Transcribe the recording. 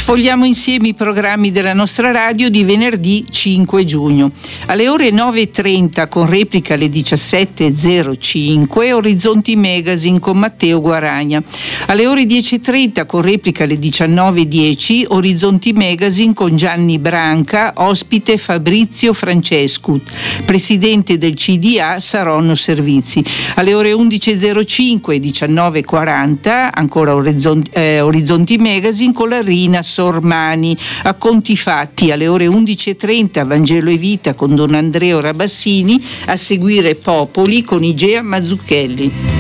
Sfogliamo insieme i programmi della nostra radio di venerdì 5 giugno. Alle ore 9.30 con replica alle 17.05 Orizzonti Magazine con Matteo Guaragna. Alle ore 10.30 con replica alle 19.10 Orizzonti Magazine con Gianni Branca, ospite Fabrizio Francescu, presidente del CDA Saronno Servizi. Alle ore 11.05 e 19.40 ancora Orizzonti Magazine con la Rina Sormani. A conti fatti alle ore 11.30 Vangelo e Vita con Don Andrea Rabassini, a seguire Popoli con Igea Mazzucchelli.